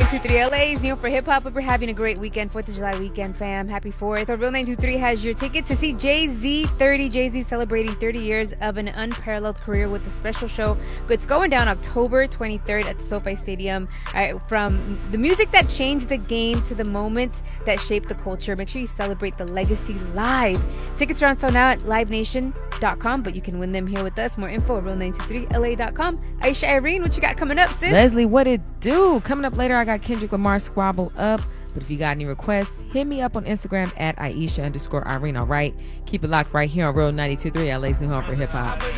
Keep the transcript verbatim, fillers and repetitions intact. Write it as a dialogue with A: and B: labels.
A: ninety-two point three L A's New for Hip Hop. Hope you're having a great weekend, fourth of July weekend, fam. Happy fourth. Our Real ninety-two point three has your ticket to see Jay-Z thirty. Jay-Z celebrating thirty years of an unparalleled career with a special show. It's going down October twenty-third at the SoFi Stadium. All right, from the music that changed the game to the moments that shaped the culture. Make sure you celebrate the legacy live. Tickets are on sale now at live nation dot com, but you can win them here with us. More info at real ninety-two point three L A dot com. Aisha Irene, what you got coming up, sis?
B: Leslie, what it do? Coming up later, I got Kendrick Lamar Squabble Up. But if you got any requests, hit me up on Instagram at Aisha underscore Irene. All right, keep it locked right here on Real ninety-two point three L A's new home for hip hop.